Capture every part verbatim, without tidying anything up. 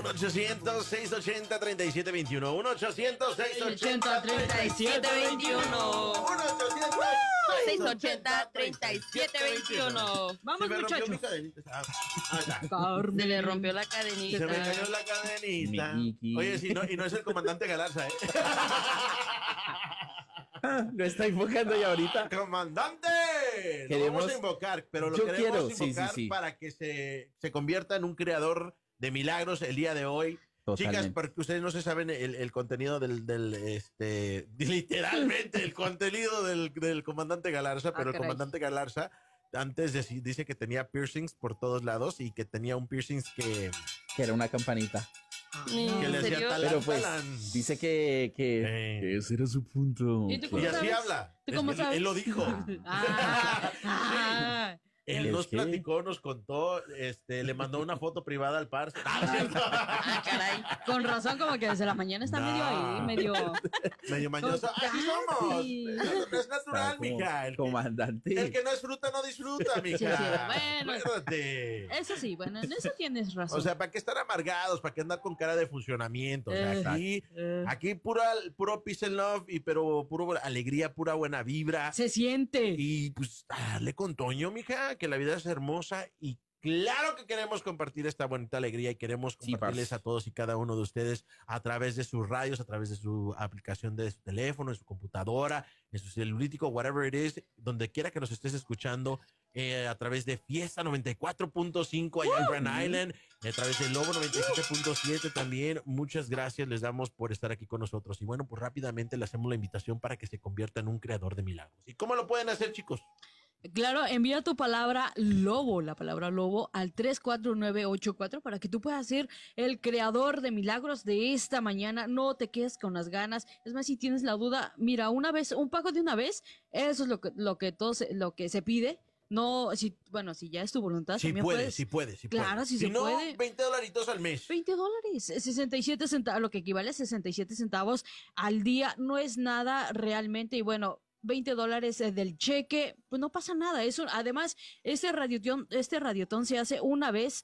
uno ochocientos, seiscientos ochenta, treinta y siete veintiuno. uno ochocientos, seiscientos ochenta, treinta y siete veintiuno. uno ochocientos, seiscientos ochenta, treinta y siete veintiuno. Vamos, muchachos. Ah, ah, está. Se le rompió la cadenita. Se me cayó la cadenita. Mi Oye, sí, no, y no es el comandante Galarza, ¿eh? Lo está invocando ya ahorita. ¡Comandante! Lo Queremos- vamos a invocar, pero lo Yo queremos quiero, sí, invocar sí, sí. para que se, se convierta en un creador de milagros el día de hoy. Totalmente. Chicas, porque ustedes no se saben el, el contenido del, del, este, literalmente el contenido del, del comandante Galarza, pero Ah, el caray. comandante Galarza antes de- dice que tenía piercings por todos lados y que tenía un piercings que, Que era una campanita. ¿En que le hacía serio? talán, Pero pues talán. dice que, que, Eh. que ese era su punto. ¿Y tú Y cómo así sabes? habla. ¿Tú Es- cómo él, sabes? él lo dijo. Ah, ah. Él ¿Es nos qué? platicó, nos contó, este, le mandó una foto privada al parce. Ah, ¿no es cierto? Ah, caray. Con razón, como que desde la mañana está No. medio ahí, medio. Medio mañoso. Así somos. Sí. Eso no es natural, Está como mija. El que, comandante. el que no es fruta no disfruta, mija. Sí, sí. Bueno. Acuérdate. Eso sí, bueno, en eso tienes razón. O sea, ¿para qué estar amargados? ¿Para qué andar con cara de funcionamiento? O sea, Eh, aquí, eh. aquí pura, puro peace and love, y pero puro alegría, pura buena vibra. Se siente. Y pues darle con Toño, mija, que la vida es hermosa y claro que queremos compartir esta bonita alegría y queremos Sí, compartirles parce. a todos y cada uno de ustedes a través de sus radios, a través de su aplicación de su teléfono, de su computadora, en su celulítico, whatever it is, donde quiera que nos estés escuchando, eh, a través de Fiesta noventa y cuatro punto cinco allá en Grand Island, y a través de Lobo noventa y siete punto siete también. Muchas gracias les damos por estar aquí con nosotros. Y bueno, pues rápidamente le hacemos la invitación para que se convierta en un creador de milagros. ¿Y cómo lo pueden hacer, chicos? Claro, envía tu palabra lobo, la palabra lobo, al tres cuatro nueve ocho cuatro para que tú puedas ser el creador de milagros de esta mañana. No te quedes con las ganas. Es más, si tienes la duda, mira, una vez, un pago de una vez, eso es lo que, lo que todo se, lo que se pide. No, si, bueno, si ya es tu voluntad, Si también puede, puedes. si puede, si Claro, puede. si se no, puede. veinte dolaritos al mes. veinte dólares, sesenta y siete centavos, lo que equivale a sesenta y siete centavos al día, no es nada realmente, y bueno, veinte dólares eh, del cheque, pues no pasa nada, eso, además, este radiotón, este radiotón se hace una vez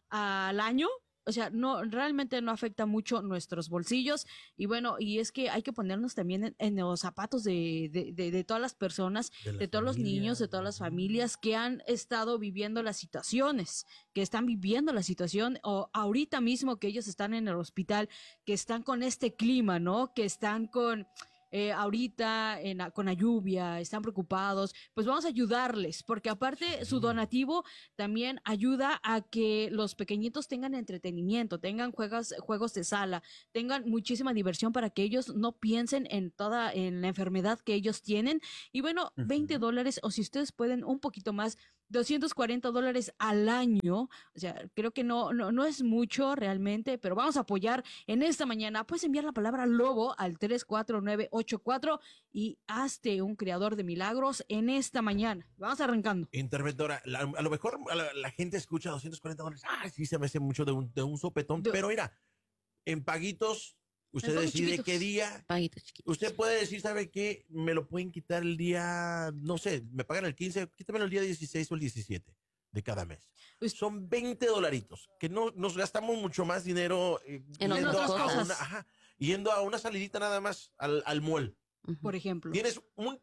al año, o sea, no, realmente no afecta mucho nuestros bolsillos, y bueno, y es que hay que ponernos también en, en los zapatos de, de, de, de todas las personas, De de, las todos los familias. niños, de todas las familias que han estado viviendo las situaciones, que están viviendo la situación, o ahorita mismo que ellos están en el hospital, que están con este clima, ¿no? Que están con... Eh, ahorita en, la- con la lluvia, están preocupados, pues vamos a ayudarles, porque aparte su donativo también ayuda a que los pequeñitos tengan entretenimiento, tengan juegos, juegos de sala, tengan muchísima diversión para que ellos no piensen en toda, en la enfermedad que ellos tienen. Y bueno, veinte dólares, o si ustedes pueden un poquito más, doscientos cuarenta dólares al año, o sea, creo que no, no, no es mucho realmente, pero vamos a apoyar en esta mañana. Puedes enviar la palabra lobo al tres cuatro nueve ocho cuatro y hazte un creador de milagros en esta mañana. Vamos arrancando. Interventora, la- a lo mejor a la, la gente escucha doscientos cuarenta dólares. Ah, sí, se me hace mucho de un, de un sopetón. De- pero mira, en paguitos, usted En pagos decide chiquitos. qué día. Paguitos chiquitos. Usted puede decir, ¿sabe qué? Me lo pueden quitar el día, no sé, me pagan el quince, quítamelo el día dieciséis o el diecisiete de cada mes. Pues- Son veinte dolaritos, que no nos gastamos mucho más dinero eh, En yendo otras a cosas. una, ajá, yendo a una salidita nada más al, al mall. Por ejemplo. Tienes un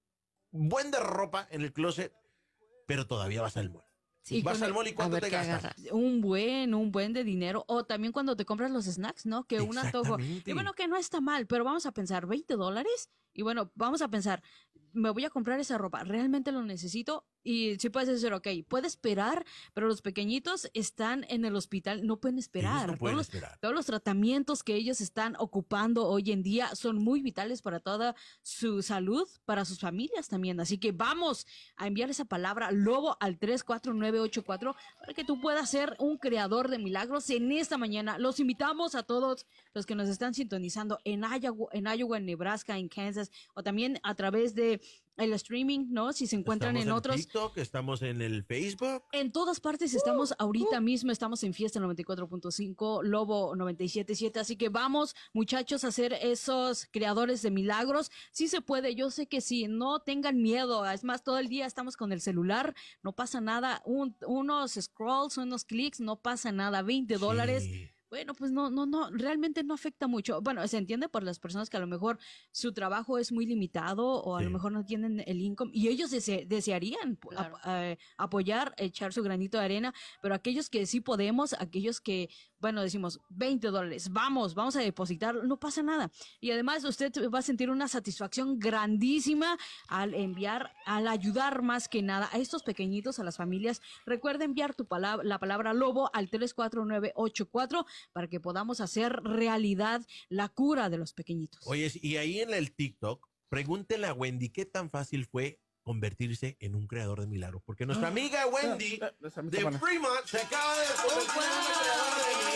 buen de ropa en el closet, pero todavía vas al mall. Sí, vas con al el- mall y ¿cuánto a ver te qué gastas? agarras. Un buen, un buen de dinero. O también cuando te compras los snacks, ¿no? Que un antojo. Exactamente. Y bueno, que no está mal, pero vamos a pensar, veinte dólares. Y bueno, vamos a pensar, me voy a comprar esa ropa, ¿realmente lo necesito? Y si puedes decir, ok, puede esperar, pero los pequeñitos están en el hospital, no pueden esperar. Ellos no pueden todos, los, esperar. todos los tratamientos que ellos están ocupando hoy en día son muy vitales para toda su salud, para sus familias también. Así que vamos a enviar esa palabra lobo al tres cuatro nueve ocho cuatro para que tú puedas ser un creador de milagros en esta mañana. Los invitamos a todos los que nos están sintonizando en Iowa, en, Iowa, en Nebraska, en Kansas, o también a través de el streaming, ¿no? Si se encuentran Estamos en otros. TikTok, estamos en el Facebook. En todas partes estamos ahorita mismo, estamos en Fiesta noventa y cuatro punto cinco, Lobo noventa y siete punto siete, así que vamos, muchachos, a ser esos creadores de milagros. Sí se puede, yo sé que sí, no tengan miedo, es más, todo el día estamos con el celular, no pasa nada, Un- unos scrolls, unos clics, no pasa nada, veinte dólares. bueno, pues no, no, no, realmente no afecta mucho. Bueno, se entiende por las personas que a lo mejor su trabajo es muy limitado o a lo Sí. mejor no tienen el income y ellos dese- desearían ap- Claro. eh, apoyar, echar su granito de arena, pero aquellos que sí podemos, aquellos que, bueno, decimos veinte dólares, vamos, vamos a depositar, no pasa nada. Y además usted va a sentir una satisfacción grandísima al enviar, al ayudar más que nada a estos pequeñitos, a las familias. Recuerda enviar tu palabra, la palabra lobo al tres cuatro nueve ocho cuatro para que podamos hacer realidad la cura de los pequeñitos. Oye, y ahí en el TikTok, pregúntele a Wendy qué tan fácil fue convertirse en un creador de milagros. Porque nuestra amiga Wendy Ah, ah, de Fremont se acaba de convertir en una creadora de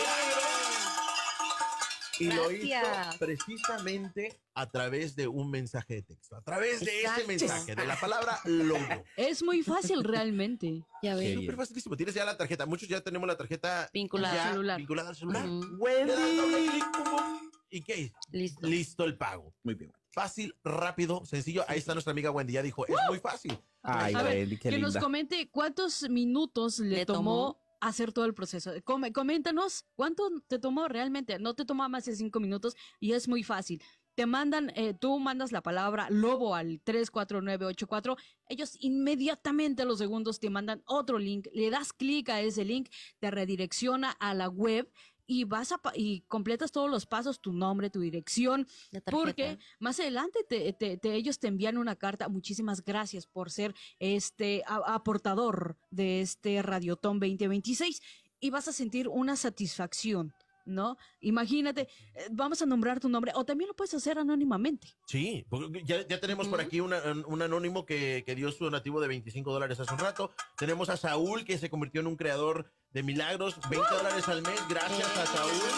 milagros. Y lo hizo Gracias. precisamente a través de un mensaje de texto. A través de Exacto. ese mensaje, de la palabra lobo. Es muy fácil realmente. Ya Es ves. bien. súper facilísimo. Tienes ya la tarjeta. Muchos ya tenemos la tarjeta Vinculada. ya Celular. vinculada al celular. Ujú. Le das doble clic, pum, pum, ¿y qué? Listo. Listo el pago. Muy bien. Fácil, rápido, sencillo. Ahí está nuestra amiga Wendy. Ya dijo, es muy fácil. Ay, A ver, Wendy, qué que nos linda. comente cuántos minutos le, Le tomó, tomó. hacer todo el proceso. Come- coméntanos cuánto te tomó realmente. No te tomó más de cinco minutos y es muy fácil. Te mandan, eh, tú mandas la palabra lobo al tres cuatro nueve ocho cuatro. Ellos inmediatamente a los segundos te mandan otro link. Le das clic a ese link, te redirecciona a la web y vas a pa- y completas todos los pasos, tu nombre, tu dirección, La tarjeta. porque más adelante te, te- te- ellos te envían una carta. Muchísimas gracias por ser este a- aportador de este Radiotón veinte veintiséis y vas a sentir una satisfacción, ¿no? Imagínate, eh, vamos a nombrar tu nombre o también lo puedes hacer anónimamente. Sí, porque ya, ya tenemos por Ujú. aquí una- un anónimo que, que dio su donativo de veinticinco dólares hace un rato. Tenemos a Saúl, que se convirtió en un creador de milagros, veinte dólares al mes. Gracias a Saúl.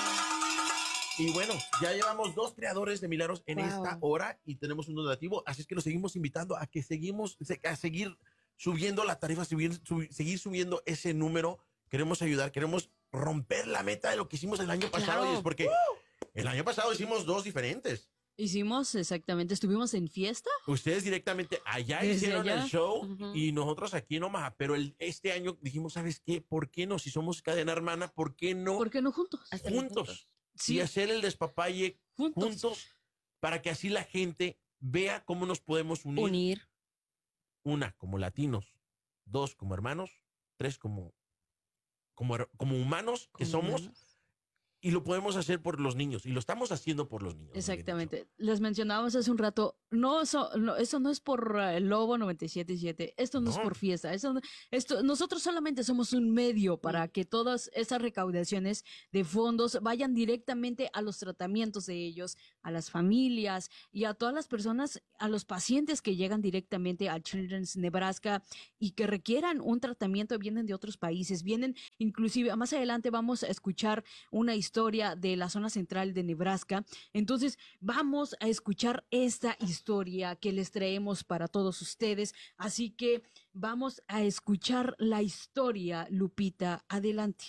Y bueno, ya llevamos dos creadores de milagros en Wow. esta hora y tenemos un donativo. Así es que los seguimos invitando a que seguimos, a seguir subiendo la tarifa, subir- subi- seguir subiendo ese número. Queremos ayudar, queremos romper la meta de lo que hicimos el año pasado. Claro. Y es porque el año pasado hicimos dos diferentes. Hicimos exactamente, estuvimos en fiesta. Ustedes directamente allá Desde hicieron allá. el show Ujú. y nosotros aquí en Omaha. Pero el, este año dijimos, ¿sabes qué? ¿Por qué no? Si somos cadena hermana, ¿por qué no ¿Por qué no juntos? Hacerlo juntos? Sí, Y hacer el despapalle juntos. juntos para que así la gente vea cómo nos podemos unir. Unir. Una, como latinos. Dos, como hermanos. Tres, como, como, her- como humanos que como somos. humanos. Y lo podemos hacer por los niños. Y lo estamos haciendo por los niños. más bien Exactamente. Les mencionábamos hace un rato, no, eso no, eso no es por eh, el Lobo noventa y siete punto siete, esto no, es No. por fiesta, eso no- esto, nosotros solamente somos un medio para que todas esas recaudaciones de fondos vayan directamente a los tratamientos de ellos, a las familias y a todas las personas, a los pacientes que llegan directamente a Children's Nebraska y que requieran un tratamiento, vienen de otros países, vienen inclusive, más adelante vamos a escuchar una historia de la zona central de Nebraska. Entonces, vamos a escuchar esta historia que les traemos para todos ustedes. Así que vamos a escuchar la historia, Lupita. Adelante.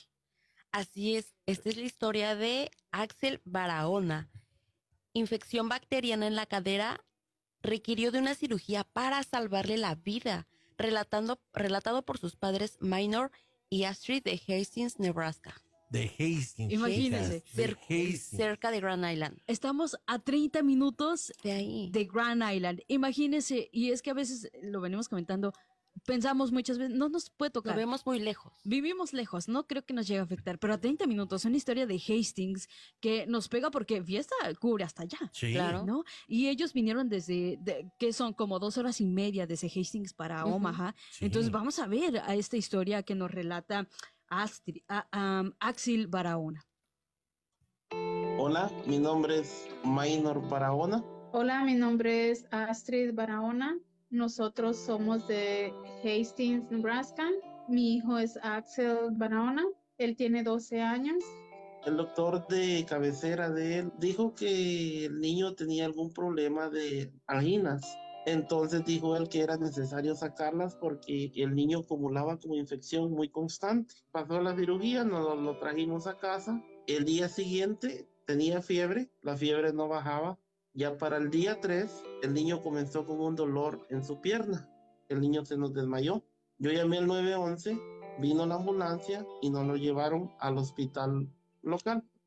Así es, esta es la historia de Axel Barahona. Infección bacteriana en la cadera requirió de una cirugía para salvarle la vida, relatando, relatado por sus padres Minor y Astrid de Hastings, Nebraska, De Hastings. Imagínense. chicas, De cer- Hastings. cerca de Grand Island. Estamos a treinta minutos De ahí. de Grand Island. Imagínense, y es que a veces lo venimos comentando, pensamos muchas veces, no nos puede Lo tocar. vemos muy lejos. Vivimos lejos, no creo que nos llegue a afectar, pero a treinta minutos, una historia de Hastings que nos pega porque fiesta cubre hasta allá. Sí. Claro. ¿No? Y ellos vinieron desde, de- que son como dos horas y media desde Hastings para Ujú. Omaha. Sí. Entonces vamos a ver a esta historia que nos relata Astrid, a- am, Axel Barahona. Hola, mi nombre es Maynor Barahona. Hola, mi nombre es Astrid Barahona. Nosotros somos de Hastings, Nebraska. Mi hijo es Axel Barahona. Él tiene doce años. El doctor de cabecera de él dijo que el niño tenía algún problema de anginas. Entonces dijo él que era necesario sacarlas porque el niño acumulaba como infección muy constante. Pasó la cirugía, nos lo trajimos a casa. El día siguiente tenía fiebre, la fiebre no bajaba. Ya para el día tres, el niño comenzó con un dolor en su pierna. El niño se nos desmayó. Yo llamé al nueve once, vino la ambulancia y nos lo llevaron al hospital local.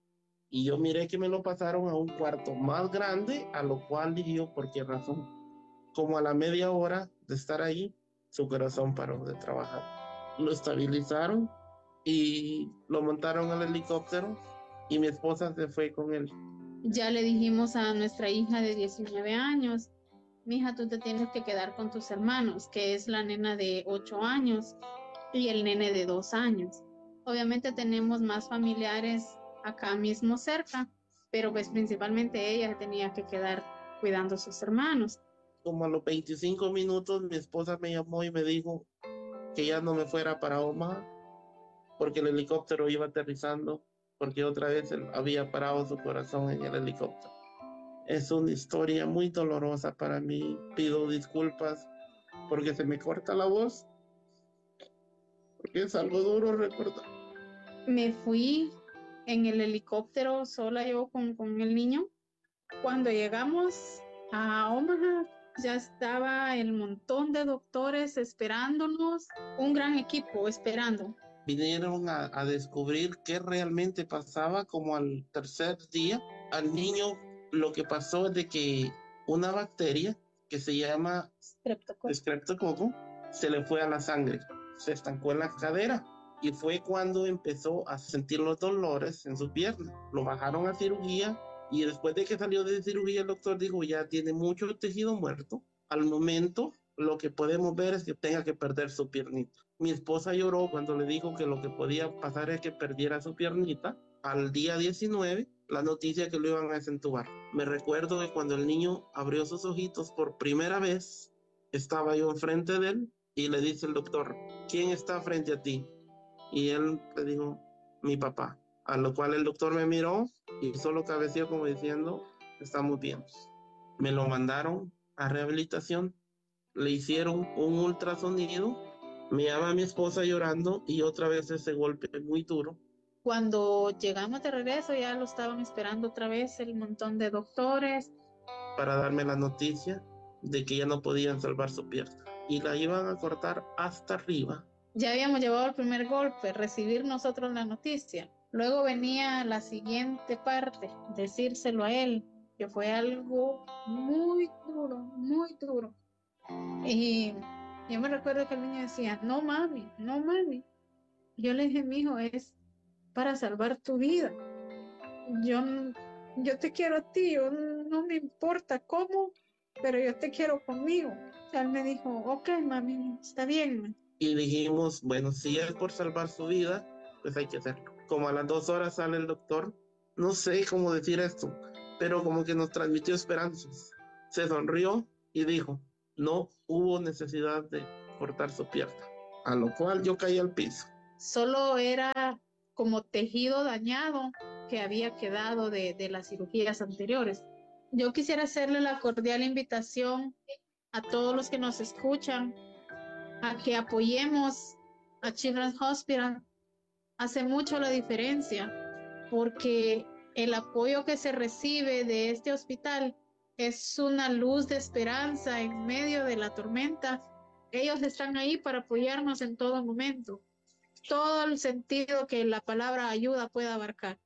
Y yo miré que me lo pasaron a un cuarto más grande, a lo cual dije yo, ¿por qué razón? Como a la media hora de estar ahí, su corazón paró de trabajar. Lo estabilizaron y lo montaron al helicóptero y mi esposa se fue con él. Ya le dijimos a nuestra hija de diecinueve años, mija, tú te tienes que quedar con tus hermanos, que es la nena de ocho años y el nene de dos años. Obviamente tenemos más familiares acá mismo cerca, pero pues principalmente ella tenía que quedar cuidando a sus hermanos. Como a los veinticinco minutos mi esposa me llamó y me dijo que ya no me fuera para Omaha porque el helicóptero iba aterrizando, porque otra vez él había parado su corazón en el helicóptero. Es una historia muy dolorosa para mí. Pido disculpas porque se me corta la voz, porque es algo duro recordar. Me fui en el helicóptero sola yo con, con el niño. Cuando llegamos a Omaha, ya estaba el montón de doctores esperándonos, un gran equipo esperando. Vinieron a, a descubrir qué realmente pasaba como al tercer día. Al niño lo que pasó es de que una bacteria que se llama Streptococcus se le fue a la sangre, se estancó en la cadera y fue cuando empezó a sentir los dolores en su pierna. Lo bajaron a cirugía y después de que salió de cirugía el doctor dijo ya tiene mucho tejido muerto. Al momento lo que podemos ver es que tenga que perder su piernita. Mi esposa lloró cuando le dijo que lo que podía pasar es que perdiera su piernita. Al día diecinueve, la noticia que lo iban a desentubar. Me recuerdo que cuando el niño abrió sus ojitos por primera vez, estaba yo enfrente de él y le dice el doctor, ¿quién está frente a ti? Y él le dijo, mi papá. A lo cual el doctor me miró y solo cabeció como diciendo, estamos bien. Me lo mandaron a rehabilitación, le hicieron un ultrasonido, me llama mi esposa llorando y otra vez ese golpe muy duro. Cuando llegamos de regreso ya lo estaban esperando otra vez el montón de doctores. Para darme la noticia de que ya no podían salvar su pierna y la iban a cortar hasta arriba. Ya habíamos llevado el primer golpe, recibir nosotros la noticia. Luego venía la siguiente parte, decírselo a él, que fue algo muy duro, muy duro. Y yo me recuerdo que el niño decía, no mami, no mami. Yo le dije, mijo, es para salvar tu vida. Yo, yo te quiero a ti, yo, no me importa cómo, pero yo te quiero conmigo. Él me dijo, ok mami, está bien. Y dijimos, bueno, si es por salvar su vida, pues hay que hacerlo. Como a las dos horas sale el doctor, no sé cómo decir esto, pero como que nos transmitió esperanzas. Se sonrió y dijo, no hubo necesidad de cortar su pierna, a lo cual yo caí al piso. Solo era como tejido dañado que había quedado de, de las cirugías anteriores. Yo quisiera hacerle la cordial invitación a todos los que nos escuchan a que apoyemos a Children's Hospital. Hace mucho la diferencia porque el apoyo que se recibe de este hospital es una luz de esperanza en medio de la tormenta. Ellos están ahí para apoyarnos en todo momento. Todo el sentido que la palabra ayuda pueda abarcar.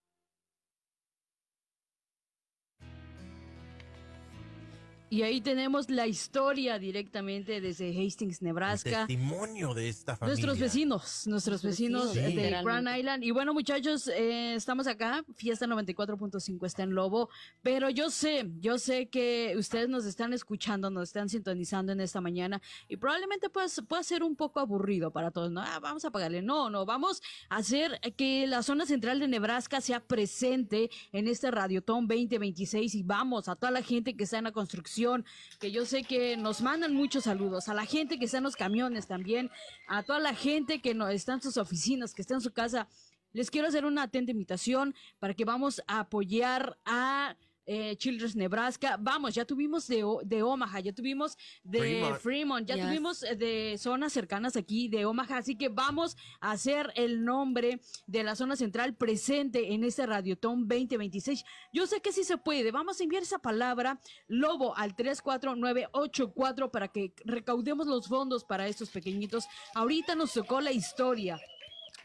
Y ahí tenemos la historia directamente desde Hastings, Nebraska. El testimonio de esta familia. Nuestros vecinos, nuestros vecinos Sí. de Grand Island. Y bueno, muchachos, eh, estamos acá. Fiesta noventa y cuatro punto cinco está en Lobo. Pero yo sé, yo sé que ustedes nos están escuchando, nos están sintonizando en esta mañana. Y probablemente pueda, pueda ser un poco aburrido para todos. No, ah, vamos a pagarle. No, no, vamos a hacer que la zona central de Nebraska sea presente en este Radiotón veinte veintiséis. Y vamos a toda la gente que está en la construcción, que yo sé que nos mandan muchos saludos, a la gente que está en los camiones también, a toda la gente que no está en sus oficinas, que está en su casa. Les quiero hacer una atenta invitación para que vamos a apoyar a eh, Children's Nebraska. Vamos, ya tuvimos de, de Omaha, ya tuvimos de Fremont, Fremont ya yes. tuvimos de zonas cercanas aquí de Omaha, así que vamos a hacer el nombre de la zona central presente en este Radiotón veinte veintiséis. Yo sé que sí se puede, vamos a enviar esa palabra Lobo al tres cuatro nueve ocho cuatro para que recaudemos los fondos para estos pequeñitos. Ahorita nos tocó la historia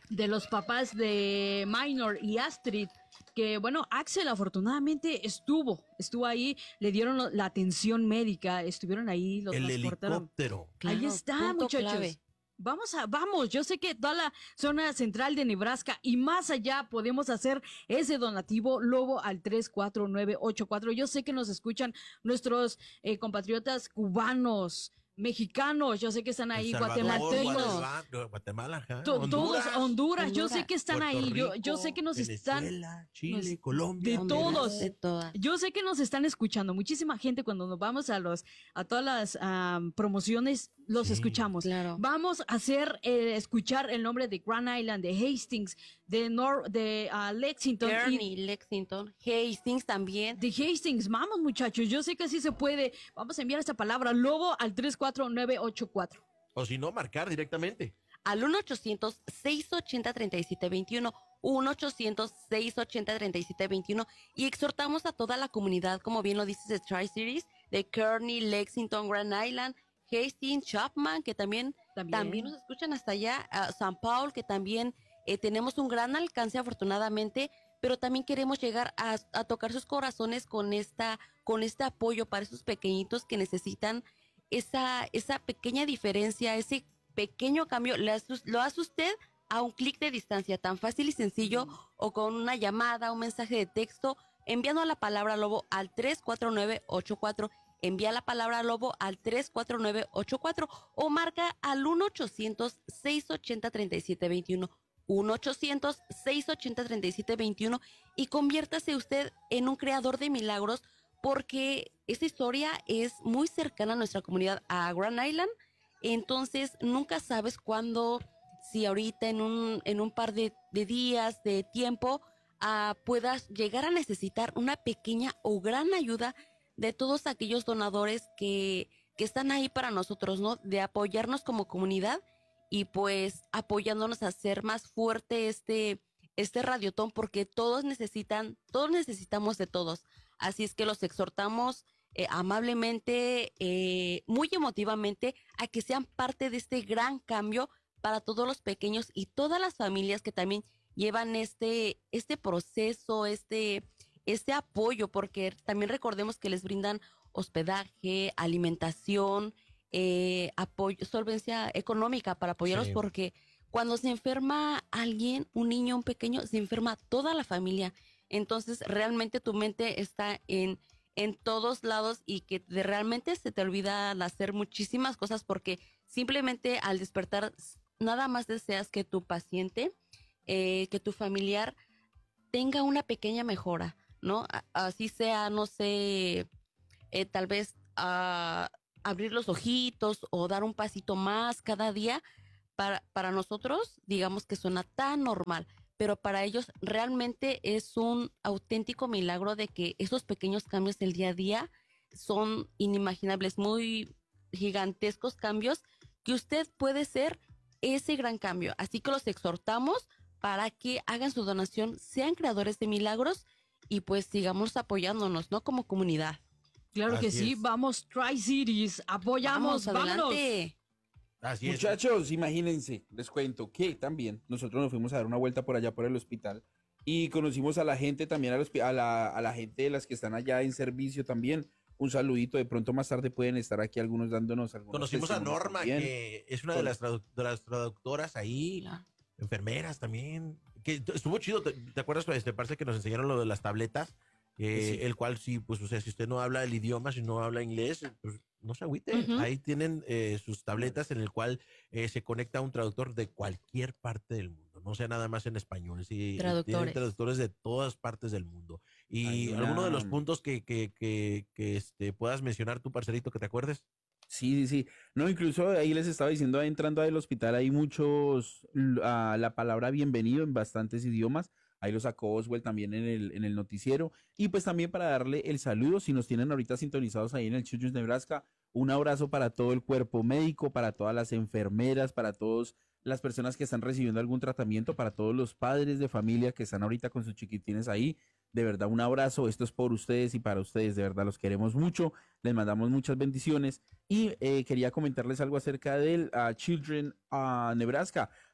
de los papás de Minor y Astrid, que bueno, Axel afortunadamente estuvo, estuvo ahí, le dieron lo- la atención médica, estuvieron ahí, lo El transportaron. helicóptero. Ahí Claro, está, punto muchachos. clave. Vamos a, vamos, yo sé que toda la zona central de Nebraska y más allá podemos hacer ese donativo Lobo al tres cuatro nueve ocho cuatro. Yo sé que nos escuchan nuestros eh, compatriotas cubanos, mexicanos, yo sé que están ahí, El Salvador, guatemaltecos. Guatemala, Guatemala, ajá, To- Honduras, todos, Honduras, yo sé Honduras, que están Puerto ahí, yo, Rico, yo sé que nos están, Venezuela, Chile, nos- Colombia. de Honduras, todos. De todas. yo sé que nos están escuchando, muchísima gente cuando nos vamos a los, a todas las am, promociones, los Sí. escuchamos. Claro. Vamos a hacer, eh, escuchar el nombre de Grand Island, de Hastings, de Nor de ah, Lexington y Kearney, Lexington, Hastings también. de Hastings. Vamos, muchachos, yo sé que así se puede. Vamos a enviar esta palabra Lobo al tres cuatro nueve ocho cuatro. O si no, marcar directamente. Al uno ochocientos, seiscientos ochenta, treinta y siete veintiuno, uno ochocientos, seiscientos ochenta, treinta y siete veintiuno, y exhortamos a toda la comunidad, como bien lo dices, de Tri-Cities, de Kearney, Lexington, Grand Island, Hastings, Chapman, que también, También. también nos escuchan hasta allá, a San Paul, que también eh, tenemos un gran alcance afortunadamente, pero también queremos llegar a, a tocar sus corazones con esta, con este apoyo para esos pequeñitos que necesitan esa, esa pequeña diferencia, ese pequeño cambio, le hace- lo hace usted a un clic de distancia, tan fácil y sencillo, o con una llamada, un mensaje de texto, enviando la palabra Lobo al tres cuatro nueve ocho cuatro, envía la palabra Lobo al tres cuatro nueve ocho cuatro o marca al uno ochocientos, seiscientos ochenta, treinta y siete veintiuno, uno ochocientos, seiscientos ochenta, treinta y siete veintiuno, y conviértase usted en un creador de milagros, porque esta historia es muy cercana a nuestra comunidad, a Grand Island. Entonces nunca sabes cuándo, si ahorita en un, en un par de, de días, de tiempo, ah, puedas llegar a necesitar una pequeña o gran ayuda de todos aquellos donadores que, que están ahí para nosotros, ¿no? De apoyarnos como comunidad y pues apoyándonos a hacer más fuerte este, este radiotón, porque todos necesitan, todos necesitamos de todos. Así es que los exhortamos eh, amablemente, eh, muy emotivamente, a que sean parte de este gran cambio para todos los pequeños y todas las familias que también llevan este, este proceso, este, este apoyo, porque también recordemos que les brindan hospedaje, alimentación, eh, apoyo, solvencia económica para apoyarlos, Sí. porque cuando se enferma alguien, un niño, un pequeño, se enferma toda la familia. Entonces realmente tu mente está en, en todos lados y que de- realmente se te olvida hacer muchísimas cosas, porque simplemente al despertar nada más deseas que tu paciente, eh, que tu familiar tenga una pequeña mejora, ¿no? A- Así sea, no sé, eh, tal vez ah, abrir los ojitos o dar un pasito más cada día. Para, para nosotros, digamos que suena tan normal, pero para ellos realmente es un auténtico milagro de que esos pequeños cambios del día a día son inimaginables, muy gigantescos cambios, que usted puede ser ese gran cambio. Así que los exhortamos para que hagan su donación, sean creadores de milagros y pues sigamos apoyándonos, ¿no? Como comunidad. Claro que Así sí, es. vamos Tri-Cities, apoyamos, Vamos, vámonos. adelante. Así es. Muchachos, imagínense, les cuento que también nosotros nos fuimos a dar una vuelta por allá por el hospital y conocimos a la gente también, al hospi- a la, a la gente de las que están allá en servicio también. Un saludito, de pronto más tarde pueden estar aquí algunos dándonos algunos Conocimos a testimonios Norma, también. que es una de Con- las, tradu- de las traductoras ahí, Claro. enfermeras también. Que t- estuvo chido, ¿te, te acuerdas? Este, parece que nos enseñaron lo de las tabletas, eh, Sí. el cual sí, pues, o sea, si usted no habla el idioma, si no habla inglés, pues no se agüite. Ujú. Ahí tienen eh, sus tabletas en el cual eh, se conecta un traductor de cualquier parte del mundo, no sea nada más en español. Sí, tienen Traductores. traductores de todas partes del mundo. Y Hay una- alguno de los puntos que, que, que, que, este, puedas mencionar tu parcerito que te acuerdes. Sí, sí, sí. No, incluso ahí les estaba diciendo, entrando al hospital hay muchos, l- ah, la palabra bienvenido en bastantes idiomas. Ahí lo sacó Oswald también en el, en el noticiero. Y pues también para darle el saludo, si nos tienen ahorita sintonizados ahí en el Children's Nebraska, un abrazo para todo el cuerpo médico, para todas las enfermeras, para todas las personas que están recibiendo algún tratamiento, para todos los padres de familia que están ahorita con sus chiquitines ahí. De verdad, un abrazo. Esto es por ustedes y para ustedes. De verdad, los queremos mucho. Les mandamos muchas bendiciones. Y eh, quería comentarles algo acerca del ah, Children ah, Nebraska.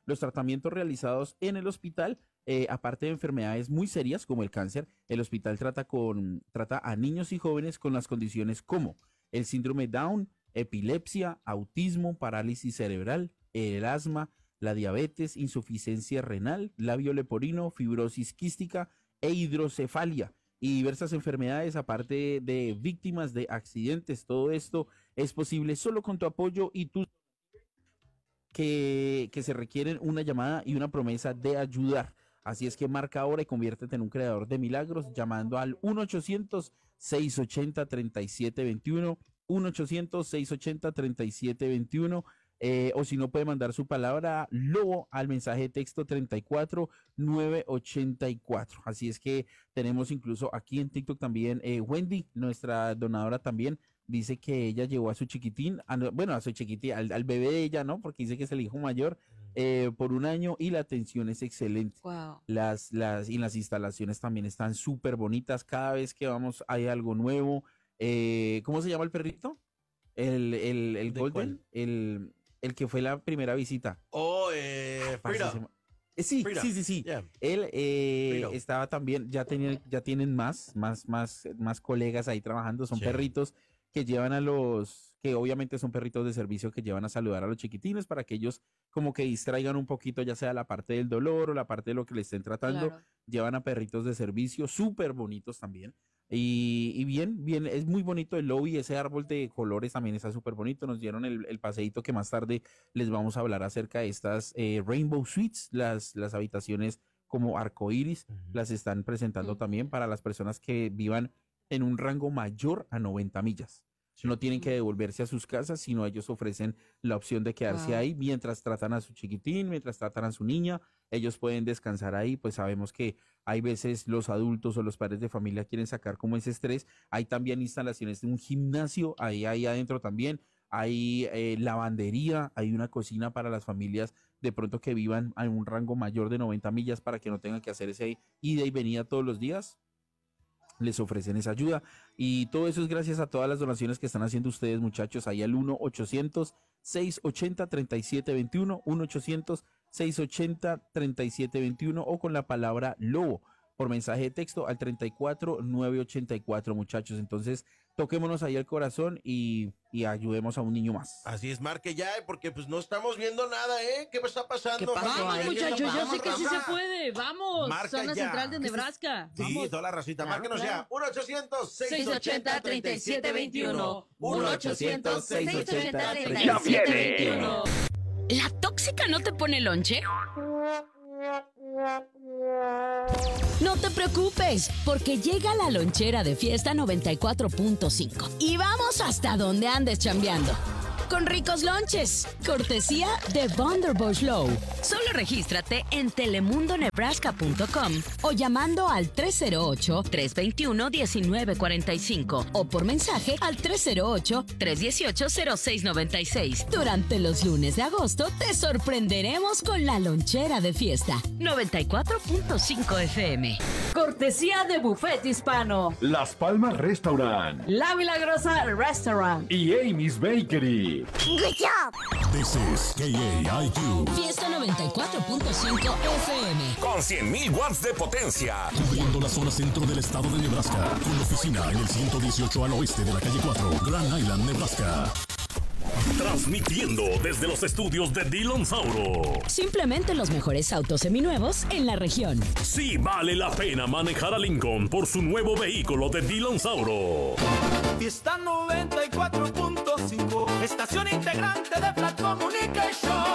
Los tratamientos realizados en el hospital, eh, aparte de enfermedades muy serias como el cáncer, el hospital trata, con, trata a niños y jóvenes con las condiciones como el síndrome Down, epilepsia, autismo, parálisis cerebral, el asma, la diabetes, insuficiencia renal, labio leporino, fibrosis quística e hidrocefalia y diversas enfermedades aparte de víctimas de accidentes. Todo esto es posible solo con tu apoyo y tu que, que se requieren una llamada y una promesa de ayudar. Así es que marca ahora y conviértete en un creador de milagros llamando al uno ochocientos, seiscientos ochenta, treinta y siete veintiuno, uno ochocientos, seiscientos ochenta, treinta y siete veintiuno. Eh, o si no, puede mandar su palabra lobo al mensaje de texto treinta y cuatro novecientos ochenta y cuatro. Así es que tenemos incluso aquí en TikTok también eh, Wendy, nuestra donadora también, dice que ella llevó a su chiquitín, a, bueno, a su chiquitín, al, al bebé de ella, ¿no? Porque dice que es el hijo mayor, eh, por un año y la atención es excelente. Wow. Las, las, y las instalaciones también están súper bonitas. Cada vez que vamos hay algo nuevo. Eh, ¿Cómo se llama el perrito? El, el, el ¿De Golden, cuál? el... El que fue la primera visita. Oh, eh, Frida. Eh, sí, Frida. sí, sí, sí. Yeah. Él eh, Frida. estaba también, ya, tenía, ya tienen más, más, más, más colegas ahí trabajando. Son Sí. perritos que llevan a los, que obviamente son perritos de servicio que llevan a saludar a los chiquitines para que ellos como que distraigan un poquito, ya sea la parte del dolor o la parte de lo que le estén tratando. Claro. Llevan a perritos de servicio, súper bonitos también. Y, y bien, bien, es muy bonito el lobby, ese árbol de colores también está súper bonito. Nos dieron el, el paseíto que más tarde les vamos a hablar acerca de estas eh, Rainbow Suites, las, las habitaciones como arcoíris, Ujú. las están presentando Ujú. también para las personas que vivan en un rango mayor a noventa millas. No tienen que devolverse a sus casas, sino ellos ofrecen la opción de quedarse Wow. ahí mientras tratan a su chiquitín, mientras tratan a su niña. Ellos pueden descansar ahí, pues sabemos que hay veces los adultos o los padres de familia quieren sacar como ese estrés. Hay también instalaciones de un gimnasio, ahí, ahí adentro también. Hay eh, lavandería, hay una cocina para las familias de pronto que vivan en un rango mayor de noventa millas para que no tengan que hacer ese ida y venida todos los días. Les ofrecen esa ayuda y todo eso es gracias a todas las donaciones que están haciendo ustedes, muchachos, ahí al uno ochocientos, seiscientos ochenta, treinta y siete veintiuno, uno ochocientos, seiscientos ochenta, treinta y siete veintiuno o con la palabra lobo por mensaje de texto al treinta y cuatro novecientos ochenta y cuatro, muchachos. Entonces toquémonos ahí el corazón y, y ayudemos a un niño más. Así es, marque ya, porque pues no estamos viendo nada, ¿eh? ¿Qué está pasando? ¿Qué pasó? Vamos, Ay, muchachos, yo vamos, sé que sí raza. se puede. Vamos, Marca zona ya. central de Nebraska. Sí, Vamos. toda la racita. Claro, Márquenos claro. ya. uno ochocientos, seiscientos ochenta, treinta y siete veintiuno. uno ochocientos, seiscientos ochenta, treinta y Ya siete viene. veintiuno. ¿La tóxica no te pone lonche? No te preocupes, porque llega la lonchera de Fiesta noventa y cuatro punto cinco y vamos hasta donde andes chambeando. Con ricos lonches, cortesía de Vanderbush Low. Solo regístrate en telemundo nebraska punto com o llamando al tres cero ocho, tres dos uno, uno nueve cuatro cinco o por mensaje al tres cero ocho, tres uno ocho, cero seis nueve seis. Durante los lunes de agosto te sorprenderemos con la lonchera de Fiesta noventa y cuatro punto cinco F M. Cortesía de Buffet Hispano. Las Palmas Restaurant La Milagrosa Restaurant. y Amy's Bakery. This is K A I Q. Fiesta noventa y cuatro punto cinco F M. Con cien mil watts de potencia. Cubriendo la zona centro del estado de Nebraska. Con oficina en el ciento dieciocho al oeste de la calle cuatro, Grand Island, Nebraska. Transmitiendo desde los estudios de Dillon Sauro. Simplemente los mejores autos seminuevos en la región. Sí vale la pena manejar a Lincoln por su nuevo vehículo de Dillon Sauro. Fiesta noventa y cuatro punto cinco, estación integrante de Flat Communication.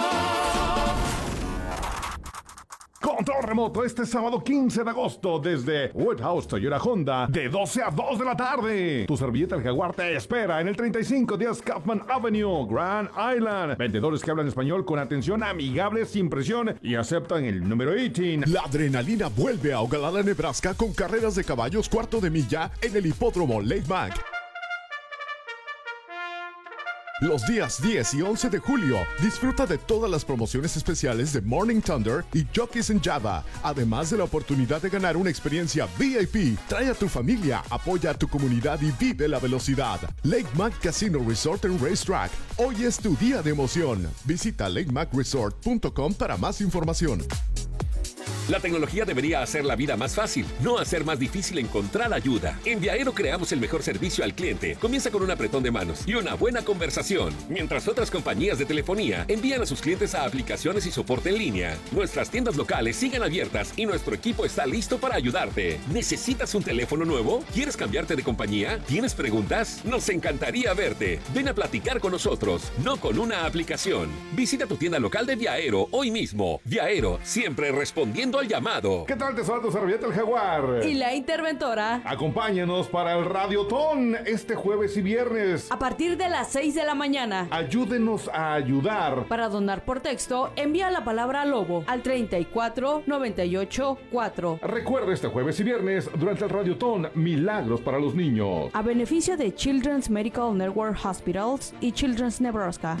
Control remoto este sábado quince de agosto desde Woodhouse Toyota Honda de doce a dos de la tarde. Tu servilleta El Jaguar te espera en el treinta y cinco diez Kaufman Avenue, Grand Island. Vendedores que hablan español con atención amigable, sin presión y aceptan el número dieciocho. La adrenalina vuelve a Ogalala, Nebraska con carreras de caballos cuarto de milla en el hipódromo Lake Mac. Los días diez y once de julio, disfruta de todas las promociones especiales de Morning Thunder y Jockeys en Java, además de la oportunidad de ganar una experiencia V I P. Trae a tu familia, apoya a tu comunidad y vive la velocidad. Lake Mac Casino Resort and Racetrack. Hoy es tu día de emoción. Visita lake mac resort punto com para más información. La tecnología debería hacer la vida más fácil, no hacer más difícil encontrar ayuda. En Viaero creamos el mejor servicio al cliente. Comienza con un apretón de manos y una buena conversación, mientras otras compañías de telefonía envían a sus clientes a aplicaciones y soporte en línea. Nuestras tiendas locales siguen abiertas y nuestro equipo está listo para ayudarte. ¿Necesitas un teléfono nuevo? ¿Quieres cambiarte de compañía? ¿Tienes preguntas? Nos encantaría verte. Ven a platicar con nosotros, no con una aplicación. Visita tu tienda local de Viaero hoy mismo. Viaero, siempre respondiendo al llamado. ¿Qué tal? Te saluda tu servilleta el Jaguar. Y la interventora. Acompáñanos para el Radiotón este jueves y viernes. A partir de las seis de la mañana. Ayúdenos a ayudar. Para donar por texto, envía la palabra lobo al treinta y cuatro noventa y ocho cuatro. Recuerda este jueves y viernes durante el Radiotón Milagros para los Niños. A beneficio de Children's Medical Network Hospitals y Children's Nebraska.